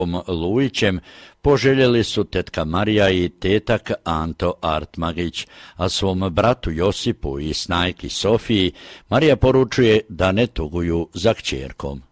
Lujićem poželjeli su tetka Marija i tetak Anto Artmagić, a svom bratu Josipu i snajki Sofiji Marija poručuje da ne tuguju za kćerkom.